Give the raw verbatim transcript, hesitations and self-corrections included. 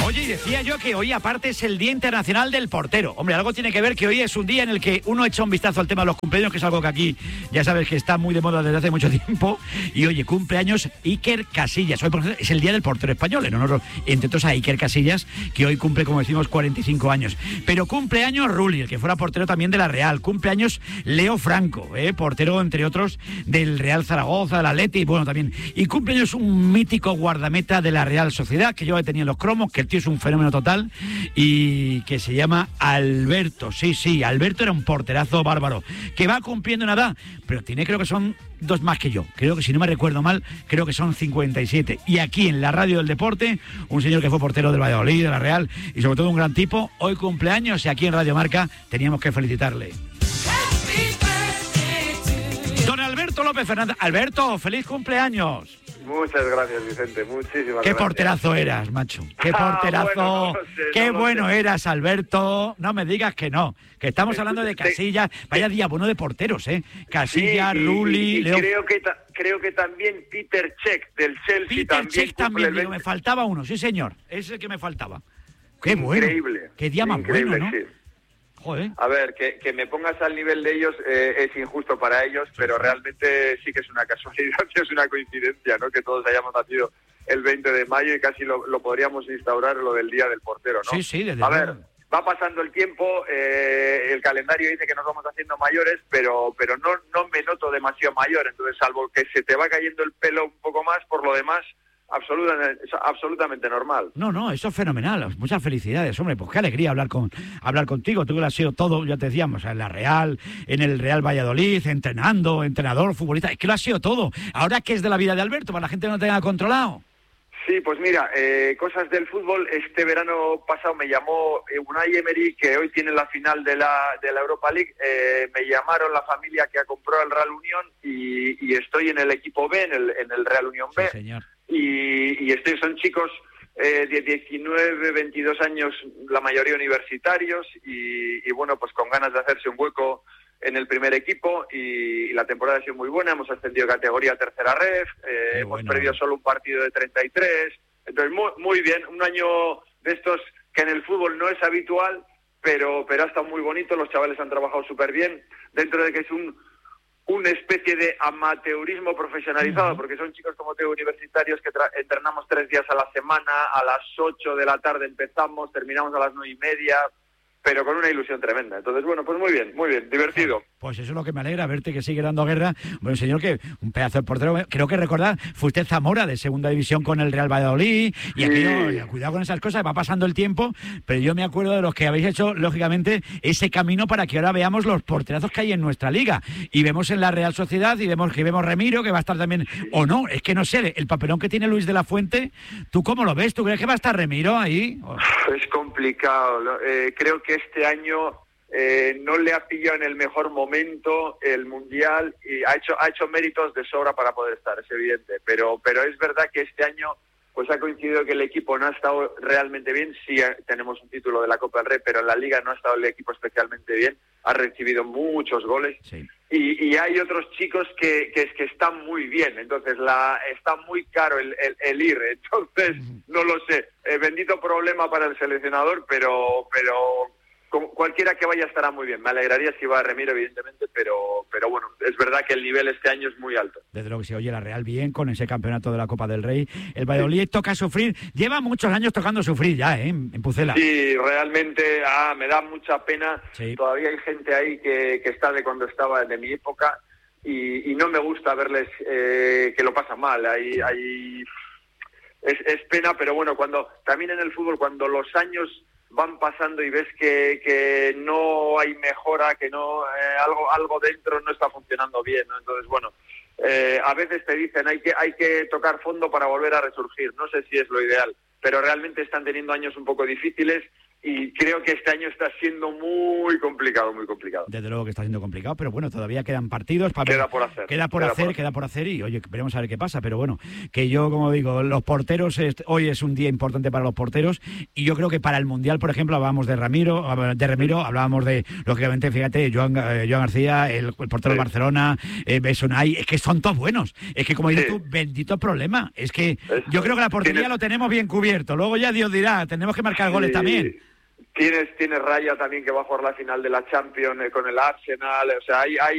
Oye, y decía yo que hoy aparte es el Día Internacional del Portero. Hombre, algo tiene que ver que hoy es un día en el que uno echa un vistazo al tema de los cumpleaños, que es algo que aquí ya sabes que está muy de moda desde hace mucho tiempo. Y oye, cumpleaños Iker Casillas. Hoy, por ejemplo, es el Día del Portero Español, en honor, entre otros, a Iker Casillas, que hoy cumple, como decimos, cuarenta y cinco años. Pero cumpleaños Rulli, el que fuera portero también de la Real. Cumpleaños Leo Franco, eh, portero, entre otros, del Real Zaragoza, del Atleti, bueno, también. Y cumpleaños un mítico guardameta de la Real Sociedad, que yo he tenido en los cromos, que el tío es un fenómeno total, y que se llama Alberto. Sí, sí, Alberto era un porterazo bárbaro, que va cumpliendo una edad, pero tiene, creo que son dos más que yo. Creo que, si no me recuerdo mal, creo que son cincuenta y siete. Y aquí en la radio del deporte, un señor que fue portero del Valladolid, de la Real, y sobre todo un gran tipo, hoy cumpleaños, y aquí en Radio Marca teníamos que felicitarle. Don Alberto López Fernández. Alberto, feliz cumpleaños. Muchas gracias, Vicente, muchísimas Qué gracias. Qué porterazo eras, macho. Qué porterazo. Ah, bueno, no sé, Qué no bueno sé. eras, Alberto. No me digas que no. Que estamos te, hablando de Casillas. Te, Vaya día bueno de porteros, ¿eh? Casillas, sí, Rulli, y, y Leo... creo que ta, creo que también Peter Cech del Chelsea Peter también. Cech también, digo, me faltaba uno, sí señor. Ese es el que me faltaba. Qué Increíble. bueno. Qué día más bueno, ¿no? Sí. Joder. A ver, que, que me pongas al nivel de ellos eh, es injusto para ellos, pero realmente sí que es una casualidad, es una coincidencia, ¿no? Que todos hayamos nacido el veinte de mayo y casi lo, lo podríamos instaurar lo del Día del Portero, ¿no? Sí, sí, desde A ver, va pasando el tiempo, eh, el calendario dice que nos vamos haciendo mayores, pero pero no, no me noto demasiado mayor, entonces salvo que se te va cayendo el pelo un poco más, por lo demás... Absolutamente, absolutamente normal. No, no, eso es fenomenal. Muchas felicidades, hombre. Pues qué alegría hablar con hablar contigo. Tú que lo has sido todo, ya te decíamos, en la Real, en el Real Valladolid, entrenando, entrenador, futbolista. Es que lo has sido todo. Ahora, ¿qué es de la vida de Alberto? Para la gente que no te tenga controlado. Sí, pues mira, eh, cosas del fútbol. Este verano pasado me llamó Unai Emery, que hoy tiene la final de la de la Europa League. Eh, me llamaron la familia que ha comprado el Real Unión y, y estoy en el equipo B, en el, en el Real Unión B. Sí, señor. Y, y estoy, son chicos eh, de diecinueve, veintidós años, la mayoría universitarios, y, y bueno, pues con ganas de hacerse un hueco en el primer equipo, y, y la temporada ha sido muy buena. Hemos ascendido categoría a tercera ref, eh, hemos bueno. perdido solo un partido de treinta y tres, entonces muy, muy bien, un año de estos que en el fútbol no es habitual, pero, pero ha estado muy bonito, los chavales han trabajado súper bien, dentro de que es un... una especie de amateurismo profesionalizado, uh-huh. porque son chicos como te universitarios que tra- entrenamos tres días a la semana, a las ocho de la tarde empezamos, terminamos a las nueve y media, pero con una ilusión tremenda. Entonces, bueno, pues muy bien, muy bien, divertido. Pues eso es lo que me alegra, verte que sigue dando guerra. Bueno, señor, que un pedazo de portero, creo que recordar, fue usted Zamora de segunda división con el Real Valladolid, y aquí no, y cuidado con esas cosas, va pasando el tiempo, pero yo me acuerdo de los que habéis hecho, lógicamente, ese camino para que ahora veamos los porterazos que hay en nuestra liga, y vemos en la Real Sociedad, y vemos que vemos Remiro, que va a estar también, o no, es que no sé, el papelón que tiene Luis de la Fuente, ¿tú cómo lo ves? ¿Tú crees que va a estar Remiro ahí? Es complicado, eh, creo que este año... Eh, no le ha pillado en el mejor momento el Mundial y ha hecho ha hecho méritos de sobra para poder estar, es evidente, pero pero es verdad que este año pues ha coincidido que el equipo no ha estado realmente bien. Sí tenemos un título de la Copa del Rey, pero en la Liga no ha estado el equipo especialmente bien, ha recibido muchos goles, sí. y, y hay otros chicos que, que, que están muy bien, entonces la está muy caro el, el, el ir, entonces uh-huh. no lo sé, eh, bendito problema para el seleccionador, pero pero cualquiera que vaya estará muy bien. Me alegraría si va a Remiro, evidentemente, pero pero bueno, es verdad que el nivel este año es muy alto. Desde luego que se oye la Real bien con ese campeonato de la Copa del Rey. El Valladolid sí. toca sufrir. Lleva muchos años tocando sufrir ya, ¿eh? En Pucela. Sí, realmente ah, me da mucha pena. Sí. Todavía hay gente ahí que, que está de cuando estaba de mi época y, y no me gusta verles eh, que lo pasan mal. Hay, sí. hay... Es, es pena, pero bueno, cuando también en el fútbol, cuando los años van pasando y ves que, que no hay mejora, que no eh, algo algo dentro no está funcionando bien, ¿no? Entonces, bueno, eh, a veces te dicen hay que hay que tocar fondo para volver a resurgir. No sé si es lo ideal, pero realmente están teniendo años un poco difíciles y creo que este año está siendo muy complicado, muy complicado. Desde luego que está siendo complicado, pero bueno, todavía quedan partidos. Para queda por hacer. Queda por queda hacer, por queda por hacer y, oye, veremos a ver qué pasa. Pero bueno, que yo, como digo, los porteros, es, hoy es un día importante para los porteros y yo creo que para el Mundial, por ejemplo, hablábamos de Ramiro, de Ramiro, hablábamos de, lógicamente, fíjate, Joan, eh, Joan García, el, el portero sí. de Barcelona, eh, Besonay, es que son todos buenos. Es que, como dices sí. tú, bendito problema. Es que es, yo creo que la portería ¿tienes? lo tenemos bien cubierto. Luego ya Dios dirá, tenemos que marcar sí. goles también. Tienes, tienes Raya también, que va a jugar la final de la Champions eh, con el Arsenal. O sea, hay, hay